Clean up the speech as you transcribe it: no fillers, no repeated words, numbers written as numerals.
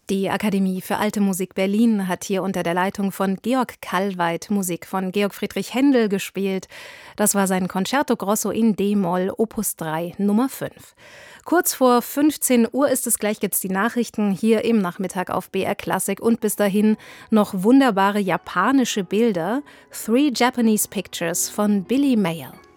Die Akademie für Alte Musik Berlin hat hier unter der Leitung von Georg Kallweit Musik von Georg Friedrich Händel gespielt. Das war sein Concerto Grosso in d-Moll, Opus 3, Nummer 5. Kurz vor 15 Uhr ist es, gleich gibt's die Nachrichten hier im Nachmittag auf BR Classic und bis dahin noch wunderbare japanische Bilder. Three Japanese Pictures von Billy Mayall.